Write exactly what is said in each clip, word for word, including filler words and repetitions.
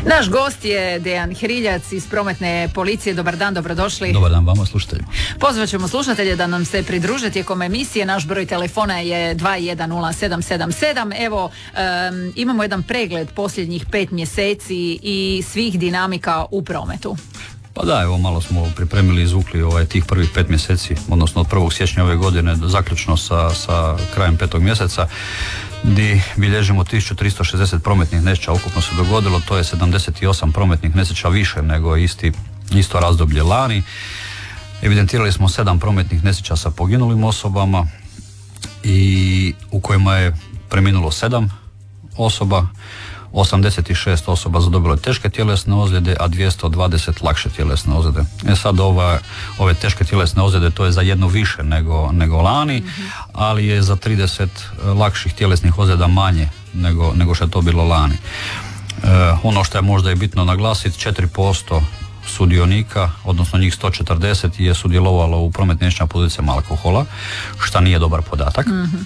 Naš gost je Dejan Hriljac iz Prometne policije. Dobar dan, dobrodošli. Dobar dan vama, slušateljima. Pozvat ćemo slušatelje da nam se pridruže tijekom emisije. Naš broj telefona je dva jedan nula sedam sedam sedam. Evo, um, imamo jedan pregled posljednjih pet mjeseci i svih dinamika u prometu. Pa da, evo malo smo pripremili i izvukli ovaj, tih prvih pet mjeseci, odnosno od prvog siječnja ove godine zaključno sa, sa krajem petog mjeseca, gdje bilježimo tisuću tristo šezdeset prometnih nesreća ukupno se dogodilo, to je sedamdeset osam prometnih nesreća više nego isti, isto razdoblje lani. Evidentirali smo sedam prometnih nesreća sa poginulim osobama i u kojima je preminulo sedam osoba, osamdeset šest osoba zadobilo je teške tjelesne ozljede, a dvjesto dvadeset lakše tjelesne ozljede. E sad ova, ove teške tjelesne ozljede to je za jednu više nego, nego lani, mm-hmm. ali je za trideset lakših tjelesnih ozljeda manje nego, nego što je to bilo lani. E, ono što je možda i bitno naglasiti, četiri posto sudionika, odnosno njih sto četrdeset je sudjelovalo u prometnim nesrećama pod utjecajem alkohola, što nije dobar podatak. Mm-hmm.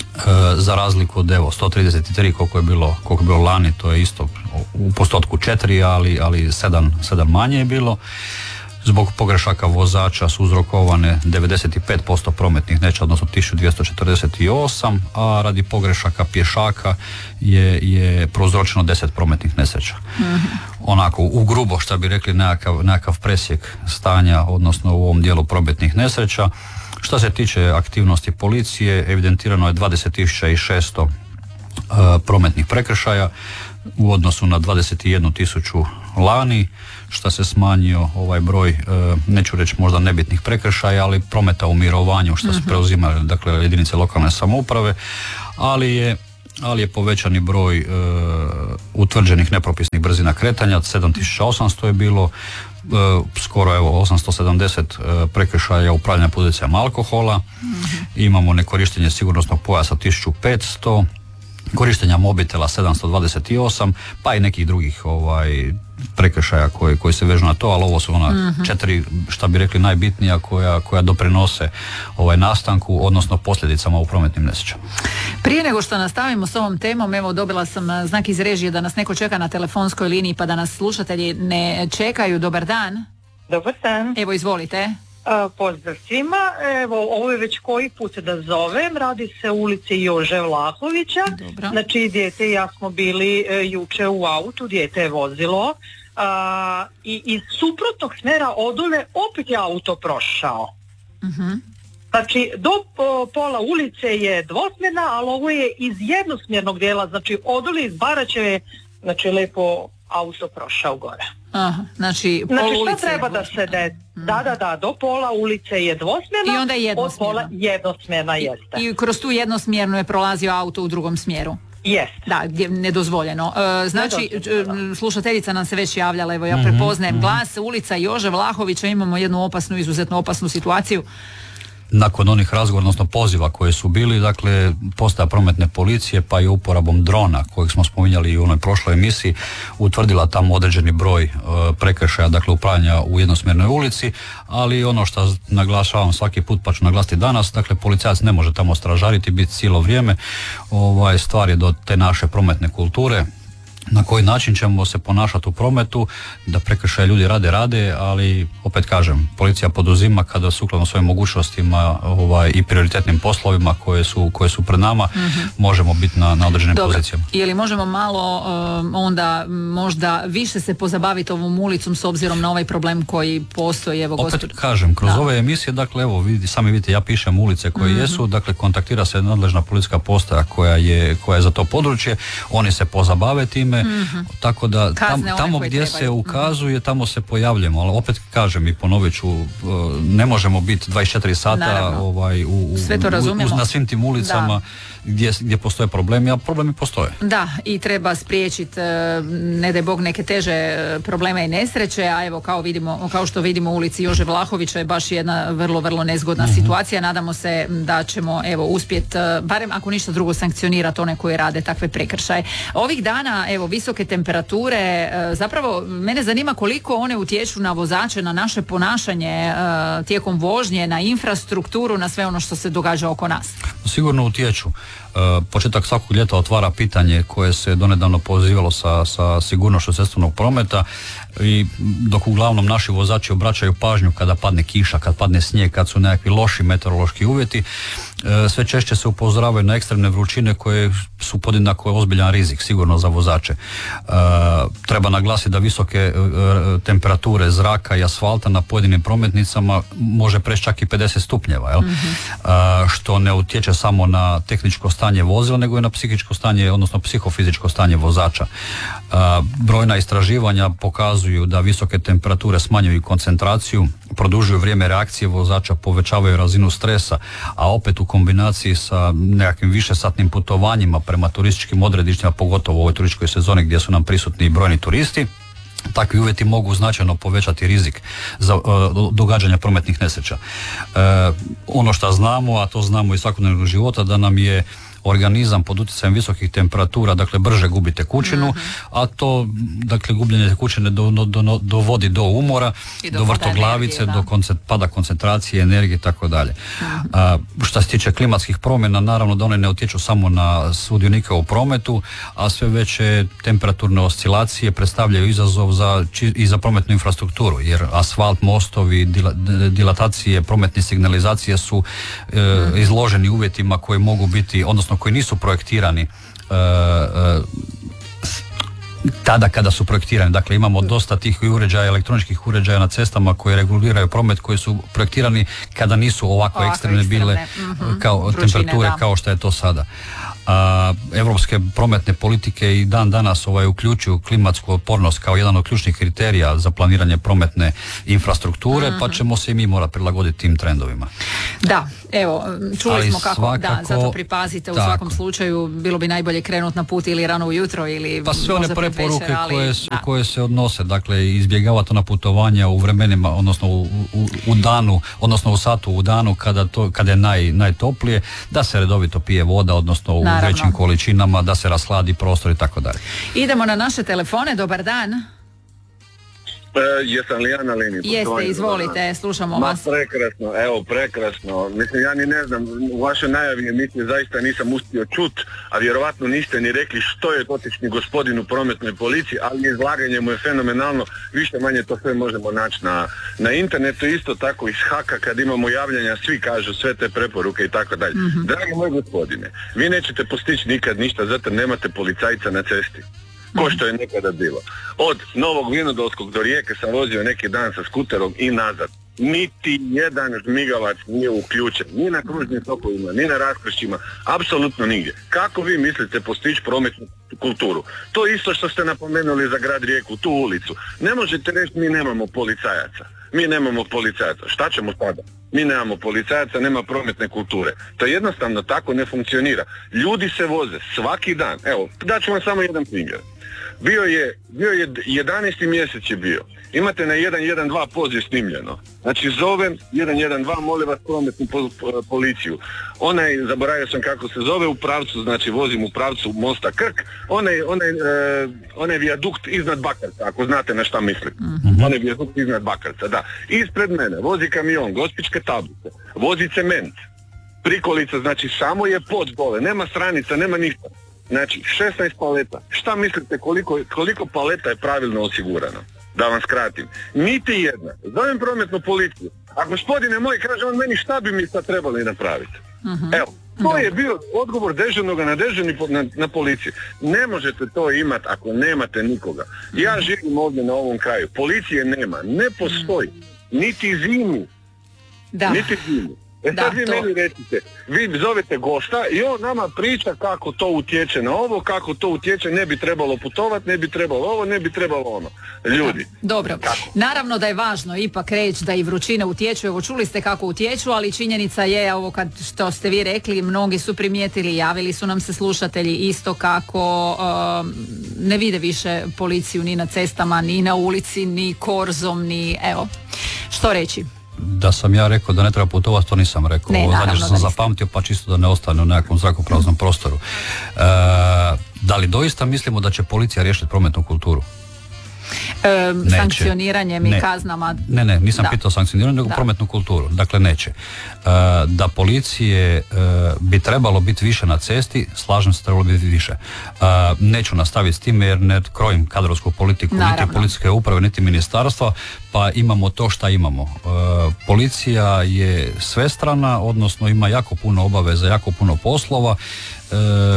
Za razliku od evo sto trideset tri koliko je bilo, koliko je bilo lani, to je isto u postotku četiri, ali, ali sedam manje je bilo. Zbog pogrešaka vozača su uzrokovane devedeset pet posto prometnih nesreća, odnosno tisuću dvjesto četrdeset osam, a radi pogrešaka pješaka je, je prouzročeno deset prometnih nesreća. Mm-hmm. Onako, u grubo, što bi rekli, nekakav, nekakav presjek stanja, odnosno u ovom dijelu prometnih nesreća. Što se tiče aktivnosti policije, evidentirano je dvadeset tisuća šesto uh, prometnih prekršaja u odnosu na dvadeset jednu tisuću lani, što se smanjio ovaj broj, uh, neću reći možda nebitnih prekršaja, ali prometa u mirovanju što mm-hmm. su preuzimali dakle, jedinice lokalne samouprave, ali je ali je povećani broj uh, utvrđenih nepropisnih brzina kretanja, od sedam tisuća osamsto je bilo, Uh, skoro evo osamsto sedamdeset uh, prekršaja upravljanja pod utjecajem alkohola, mm-hmm. imamo nekorištenje sigurnosnog pojasa tisuću petsto, korištenja mobitela sedamsto dvadeset osam, pa i nekih drugih ovaj, prekršaja koji, koji se vežu na to, ali ovo su ona mm-hmm. četiri, šta bi rekli, najbitnija koja, koja doprinose ovaj, nastanku, odnosno posljedicama u prometnim nesrećama. Prije nego što nastavimo s ovom temom, evo dobila sam znak iz režije da nas neko čeka na telefonskoj liniji, pa da nas slušatelji ne čekaju. Dobar dan. Dobar dan. Evo, izvolite. Uh, pozdrav svima. Evo, ovo je već koji put da zovem. Radi se o ulici Jože Vlahovića. Dobro. Znači, dijete i ja smo bili uh, juče u autu, dijete je vozilo uh, i iz suprotnog smjera odole opet je auto prošao. Uh-huh. Znači, do po, pola ulice je dvosmjerna, ali ovo je iz jednosmjernog dijela, znači odole iz Baraćeve, znači lepo auto prošao gore. Aha, znači, znači pol šta treba da se de... Mm. Da, da, da, do pola ulice je dvosmjerna, i onda je jednosmjerna. Od pola jednosmjerna jeste. I, I kroz tu jednosmjernu je prolazio auto u drugom smjeru. Jest. Da, gdje nedozvoljeno. E, znači, nedozvoljeno. Slušateljica nam se već javljala, evo ja mm-hmm, prepoznajem mm-hmm. glas, ulica Jože Vlahovića, imamo jednu opasnu, izuzetno opasnu situaciju. Nakon onih razgovora, odnosno poziva koje su bili, dakle, postaja prometne policije, pa i uporabom drona, kojeg smo spominjali i u onoj prošloj emisiji, utvrdila tamo određeni broj e, prekršaja, dakle, upravljanja u jednosmjernoj ulici, ali ono što naglašavam svaki put, pa ću naglasiti danas, dakle, policajac ne može tamo stražariti, biti cijelo vrijeme, ovaj, stvar je do te naše prometne kulture, na koji način ćemo se ponašati u prometu, da prekršaje ljudi rade, rade, ali opet kažem, policija poduzima kada sukladno svojim mogućnostima ovaj, i prioritetnim poslovima koje su, koje su pred nama, mm-hmm. možemo biti na, na određenim Dobro. pozicijama. Je li možemo malo um, onda možda više se pozabaviti ovom ulicom s obzirom na ovaj problem koji postoji? Evo, opet gospođu... kažem, kroz da. ove emisije, dakle, evo, vidi, sami vidite, ja pišem ulice koje mm-hmm. jesu, dakle, kontaktira se nadležna policijska postaja koja je, koja je za to područje, oni se pozabave time, mm-hmm. tako da tam, tamo gdje trebaju. Se ukazuje, tamo se pojavljamo, ali opet kažem i ponovit ću, ne možemo biti dvadeset četiri sata ovaj, u, u, u, na svim tim ulicama gdje, gdje postoje problemi, a problemi postoje. Da, i treba spriječiti, ne daj Bog, neke teže probleme i nesreće, a evo kao, vidimo, kao što vidimo u ulici Jože Vlahovića je baš jedna vrlo, vrlo nezgodna mm-hmm. situacija. Nadamo se da ćemo evo uspjeti, barem ako ništa drugo, sankcionirati one koji rade takve prekršaje. Ovih dana, evo, visoke temperature, zapravo mene zanima koliko one utječu na vozače, na naše ponašanje tijekom vožnje, na infrastrukturu, na sve ono što se događa oko nas. Sigurno utječu. početak svakog ljeta otvara pitanje koje se donedavno pozivalo sa, sa sigurnošću cestovnog prometa, i dok uglavnom naši vozači obraćaju pažnju kada padne kiša, kad padne snijeg, kad su nekakvi loši meteorološki uvjeti, sve češće se upozoravaju na ekstremne vrućine koje su podjednako ozbiljan rizik sigurno za vozače. Treba naglasiti da visoke temperature zraka i asfalta na pojedinim prometnicama može preći čak i pedeset stupnjeva, jel? Mm-hmm. Što ne utječe samo na tehničko stanje vozila, nego i na psihičko stanje, odnosno psihofizičko stanje vozača. Brojna istraživanja pokazuju da visoke temperature smanjuju koncentraciju, produžuju vrijeme reakcije vozača, povećavaju razinu stresa, a opet u kombinaciji sa nekakvim višesatnim putovanjima prema turističkim odredištima, pogotovo u ovoj turističkoj sezoni gdje su nam prisutni brojni turisti, takvi uvjeti mogu značajno povećati rizik za uh, događanja prometnih nesreća. Uh, ono što znamo, a to znamo iz svakodnevnog života, da nam je organizam pod utjecajem visokih temperatura, dakle, brže gubi tekućinu, mm-hmm. a to, dakle, gubljenje tekućine do, do, do, dovodi do umora, do, do vrtoglavice, energije, do koncent, pada koncentracije, energije i tako dalje. Što se tiče klimatskih promjena, naravno da one ne utječu samo na sudionike u prometu, a sve veće temperaturne oscilacije predstavljaju izazov za, i za prometnu infrastrukturu, jer asfalt, mostovi, dila, dilatacije, prometne signalizacije su e, mm. izloženi uvjetima koji mogu biti, odnosno koji nisu projektirani e, e, tada kada su projektirani. Dakle, imamo dosta tih uređaja, elektroničkih uređaja na cestama koji reguliraju promet, koji su projektirani kada nisu ovako, ovako ekstremne bile mm-hmm. kao Vrućine, temperature da. Kao što je to sada. A, evropske prometne politike i dan danas ovaj, uključuju klimatsku otpornost kao jedan od ključnih kriterija za planiranje prometne infrastrukture, mm-hmm. pa ćemo se i mi morati prilagoditi tim trendovima. Da, evo, čuli Ali smo kako, svakako, da, zato pripazite u tako. Svakom slučaju, bilo bi najbolje krenuti na put ili rano ujutro ili pa sve one preporuke ali, koje, su, koje se odnose, dakle, izbjegavati ona putovanja u vremenima, odnosno u, u, u danu, odnosno u satu u danu kada, to, kada je naj, najtoplije, da se redovito pije voda, odnosno u Naravno. većim količinama, da se rashladi prostor i tako dalje. Idemo na naše telefone, dobar dan. E, jesam li ja na liniji? Jeste, izvolite, slušamo Ma, vas. Prekrasno, evo, prekrasno. Mislim, ja ni ne znam, u vašoj najavi emisije zaista nisam uspio čut, a vjerovatno niste ni rekli što je dotični gospodin u prometnoj policiji, ali izlaganje mu je fenomenalno, više manje to sve možemo naći na, na internetu, isto tako iz Haka kad imamo javljanja, svi kažu sve te preporuke i tako dalje. Mm-hmm. Dragi moj gospodine, vi nećete postići nikad ništa, zato nemate policajca na cesti. Ko što je nekada bilo. Od Novog Vinodolskog do Rijeke sam vozio neki dan sa skuterom i nazad. Niti jedan žmigavac nije uključen. Ni na kružnim tokovima, ni na raskršćima. Apsolutno nigdje. Kako vi mislite postići prometnu kulturu? To isto što ste napomenuli za grad Rijeku, tu ulicu. Ne možete reći mi nemamo policajaca. Mi nemamo policajaca. Šta ćemo sada? Mi nemamo policajaca, nema prometne kulture. To jednostavno tako ne funkcionira. Ljudi se voze svaki dan. Evo, daću vam samo jedan primjer. Bio je, bio je jedanaesti mjesec je bio. Imate na jedan jedan dva poziv snimljeno. Znači zovem jedan jedan dva, molim vas prometnu po, po, policiju. Onaj, zaboravio sam kako se zove, u pravcu, znači vozim u pravcu mosta Krk, onaj, onaj, e, onaj vijadukt iznad Bakarca, ako znate na šta mislim. Mm-hmm. Onaj vijadukt iznad Bakarca, da. Ispred mene vozi kamion, gospičke tablice, vozi cement, prikolica, znači samo je pod dole, nema stranica, nema ništa. Znači, šesnaest paleta. Šta mislite koliko, koliko paleta je pravilno osigurano? Da vam skratim. Niti jedna. Zovem prometnu policiju. A gospodine moj, kaže on meni, šta bi mi sad trebali napraviti? Uh-huh. Evo, to uh-huh. je bio odgovor dežurnoga na dežurni na, na policiji. Ne možete to imati ako nemate nikoga. Ja živim ovdje na ovom kraju. Policije nema. Ne postoji. Niti zimi. Da. Niti zimi. E sad vi to... meni recite, vi zovete gosta i on nama priča kako to utječe na ovo, kako to utječe, ne bi trebalo putovati, ne bi trebalo ovo, ne bi trebalo ono. Ljudi. Da, dobro. Kako? Naravno da je važno ipak reći da i vrućine utječu, evo čuli ste kako utječu, ali činjenica je ovo kad što ste vi rekli, mnogi su primijetili, javili su nam se slušatelji isto kako um, ne vide više policiju ni na cestama, ni na ulici, ni korzom, ni evo, što reći? Da sam ja rekao da ne treba putovati, to nisam rekao. Ne, ovo zadnje što sam zapamtio, pa čisto da ne ostane u nekakvom zrakopraznom prostoru. E, da li doista mislimo da će policija riješiti prometnu kulturu? E, sankcioniranjem i kaznama. Ne, ne, nisam da. pitao sankcioniranje, nego da. prometnu kulturu. Dakle, neće. E, da policije e, bi trebalo biti više na cesti, slažem se, trebalo biti više. E, neću nastaviti s time jer ne krojim kadrovsku politiku, Naravno. niti policijske uprave, niti ministarstva, pa imamo to šta imamo. E, policija je svestrana, odnosno ima jako puno obaveza, jako puno poslova e,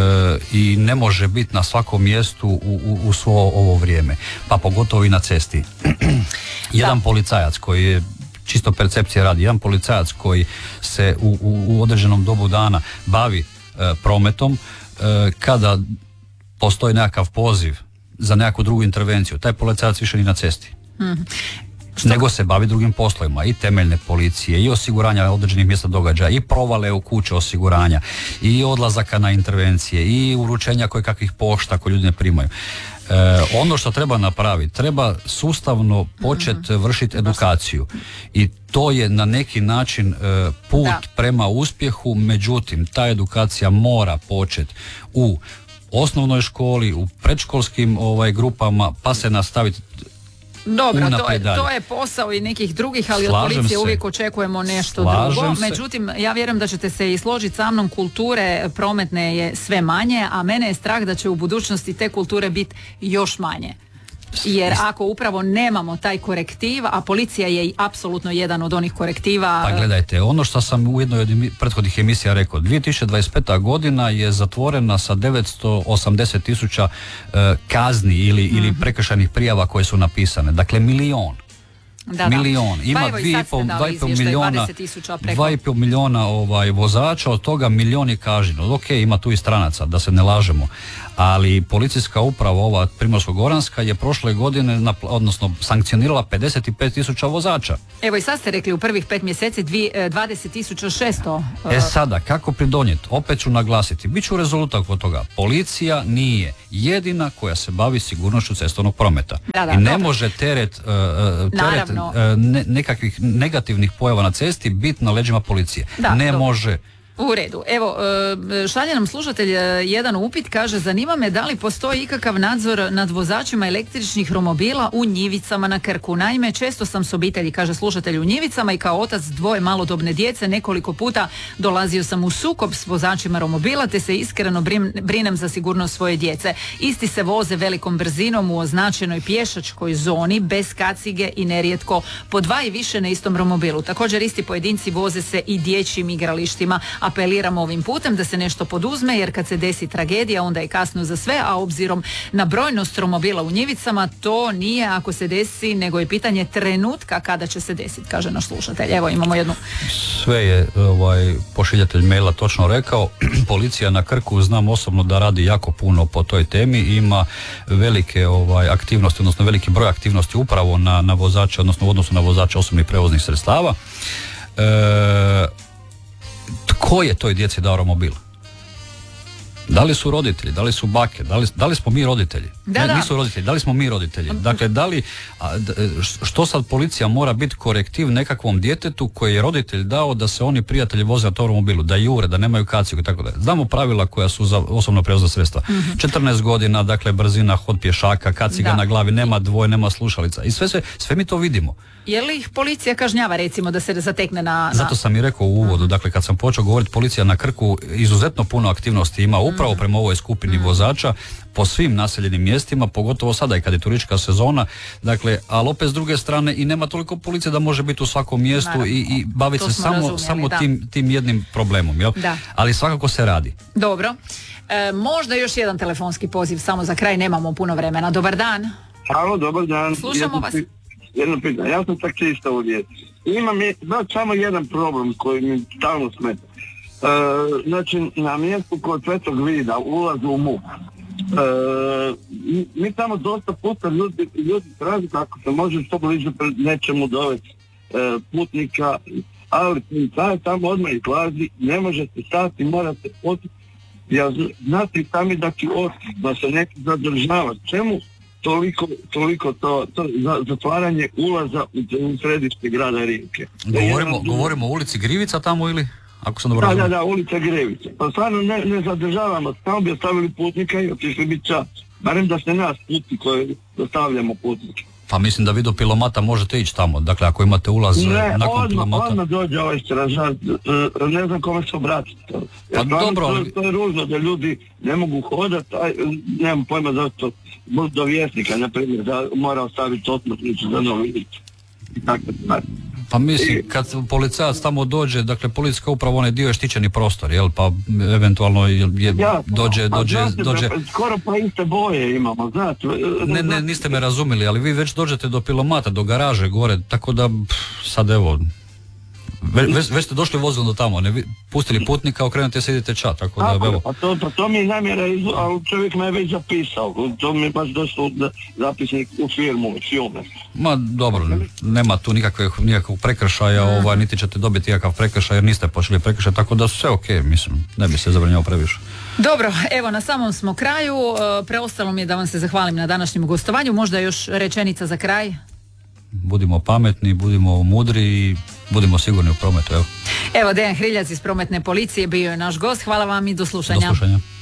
i ne može biti na svakom mjestu u, u, u svo ovo vrijeme, pa pogotovo i na cesti. Jedan da. policajac koji je, čisto percepcije radi, jedan policajac koji se u, u, u određenom dobu dana bavi e, prometom, e, kada postoji nekakav poziv za nekakvu drugu intervenciju, taj policajac više ni na cesti. Mm-hmm. Što? Nego se bavi drugim poslovima, i temeljne policije, i osiguranja određenih mjesta događaja, i provale u kuće osiguranja, i odlazaka na intervencije, i uručenja koje kakvih pošta koje ljudi ne primaju. E, ono što treba napraviti, treba sustavno početi mm-hmm. vršiti edukaciju i to je na neki način e, put da. prema uspjehu, međutim ta edukacija mora početi u osnovnoj školi, u predškolskim ovaj, grupama, pa se nastaviti. Dobro, to je, to je posao i nekih drugih, ali Slažem od policije se. uvijek očekujemo nešto Slažem drugo. Se. Međutim, ja vjerujem da ćete se i složiti sa mnom, kulture prometne je sve manje, a mene je strah da će u budućnosti te kulture biti još manje. Jer ako upravo nemamo taj korektiv, a policija je i apsolutno jedan od onih korektiva. Pa gledajte, ono što sam u jednoj od prethodnih emisija rekao, dvije tisuće dvadeset peta godina je zatvorena sa devetsto osamdeset tisuća uh, kazni ili, mm-hmm. ili prekršajnih prijava koje su napisane. Dakle, milion. Da, milion. Ima pa dva i pol miliona, dva i pol miliona ovaj, vozača, od toga milion je kažnjeno. Ok, ima tu i stranaca, da se ne lažemo. Ali policijska uprava ova Primorsko-goranska je prošle godine, odnosno sankcionirala pedeset pet tisuća vozača. Evo i sad ste rekli u prvih pet mjeseci dvadeset tisuća šesto. E sada, kako pridonijeti? Opet ću naglasiti, bit ću rezultat od toga. Policija nije jedina koja se bavi sigurnošću cestovnog prometa. Da, da, I ne dobro. može teret, uh, teret uh, ne, nekakvih negativnih pojava na cesti biti na leđima policije. Da, ne dobro. može. U redu. Evo, šalje nam slušatelj jedan upit, kaže, zanima me da li postoji ikakav nadzor nad vozačima električnih romobila u Njivicama na Krku. Naime, često sam s obitelji, kaže slušatelj, u Njivicama i kao otac dvoje malodobne djece nekoliko puta dolazio sam u sukob s vozačima romobila, te se iskreno brinem za sigurnost svoje djece. Isti se voze velikom brzinom u označenoj pješačkoj zoni, bez kacige i nerijetko po dva i više na istom romobilu. Također isti pojedinci voze se i dječjim igralištima. Apeliramo ovim putem da se nešto poduzme, jer kad se desi tragedija onda je kasno za sve, a obzirom na brojnost romobila u Njivicama to nije ako se desi, nego je pitanje trenutka kada će se desiti, kaže naš slušatelj. Evo imamo jednu. Sve je ovaj, pošiljatelj maila točno rekao. Policija na Krku, znam osobno da radi jako puno po toj temi, ima velike ovaj, aktivnosti, odnosno veliki broj aktivnosti upravo na, na vozače, odnosno u odnosu na vozače osobnih prevoznih sredstava. E, Tko je toj djeci dao romobil? Da li su roditelji, da li su bake, da li, da li smo mi roditelji? Da, ne, da. nisu roditelji, da li smo mi roditelji? Dakle, da li, a, što sad policija mora biti korektiv nekakvom djetetu koji je roditelj dao da se oni prijatelji voze na tom romobilu, da jure, da nemaju kacigu i tako dalje. Znamo pravila koja su za osobno prevozna sredstva. Mm-hmm. četrnaest godina, dakle, brzina, hod pješaka, kaciga da. na glavi, nema dvoje, nema slušalica. I sve, sve, sve mi to vidimo. Je li ih policija kažnjava, recimo, da se zatekne na... na... Zato sam i rekao u uvodu, dakle, kad sam počeo govoriti, policija na Krku izuzetno puno aktivnosti ima upravo mm. prema ovoj skupini mm. vozača po svim naseljenim mjestima, pogotovo sada i kad je turistička sezona, dakle, ali opet s druge strane i nema toliko policije da može biti u svakom mjestu i, i baviti se samo, samo tim, tim jednim problemom, jel? Da. Ali svakako se radi. Dobro. E, možda još jedan telefonski poziv, samo za kraj, nemamo puno vremena. Dobar dan. Halo, dobar dan. Slušamo vas. Jedno pitanje, ja sam taksista u djeci. Imam je, da, samo jedan problem koji mi stalno smeta. E, znači, na mjestu kod Svetog Vida, ulazu u M U P, e, mi tamo dosta puta ljudi, ljudi traži kako se može što bliže pred nečemu dovesti e, putnika, ali policajac tamo odmah izlazi, ne možete stati, morate otiti. Ja znate sami da ti otiti, da se neki zadržava. Čemu toliko, toliko to, to za, zatvaranje ulaza u, u središte grada Rijeke? Govorimo, govorimo o ulici Grivica tamo ili? Ako sam dobro da, da, da, ulica Grivica. Pa stvarno ne, ne zadržavamo, tamo bi ostavili putnika i otišli bi čas. barem da se nas putni koji dostavljamo putnike. Pa mislim da vi do Pilomata možete ići tamo, dakle ako imate ulaz ne, nakon odmah, Pilomata. Ne, odmah dođe ovaj stražar, ne znam kome se obratiti. Pa dobro, to, to je ružno da ljudi ne mogu hodati, nemam pojma zašto, do vjesnika, na primjer, da mora ostaviti otmotnicu za novi lik. I tako da. Pa mislim, kad policajac tamo dođe, dakle policijska uprava, onaj dio je štićeni prostor, jel, pa eventualno je, ja, dođe, pa, dođe, znate, dođe... Pa, skoro pa iste boje imamo, znate. Ne, ne, niste me razumjeli, ali vi već dođete do Pilomata, do garaže gore, tako da, pff, sad evo, ve, već, već ste došli vozilom do tamo, ne, pustili putnika, okrenute se idete ča, tako da, tako, evo. Pa to, pa to mi je namjera, ali čovjek me je već zapisao, to mi je baš došlo zapisnik u firmu, filme. Ma dobro, nema tu nikakvog, nikakvog prekršaja, ovaj, niti ćete dobiti nikakav prekršaj jer niste počeli prekršaj, tako da sve ok, mislim, ne bi se zabrinjao previše. Dobro, evo na samom smo kraju, preostalo mi je da vam se zahvalim na današnjem gostovanju, možda još rečenica za kraj? Budimo pametni, budimo mudri i budimo sigurni u prometu, evo. Evo, Dejan Hriljac iz Prometne policije bio je naš gost, hvala vam i do slušanja. Do slušanja.